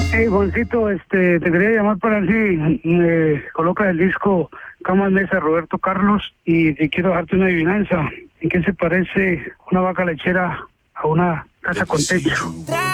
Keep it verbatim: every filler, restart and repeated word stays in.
Hey, Juancito, este, te quería llamar para ver si me colocas el disco Camas Mesa Roberto Carlos y te quiero dejarte una adivinanza. ¿En qué se parece una vaca lechera a una casa con techo?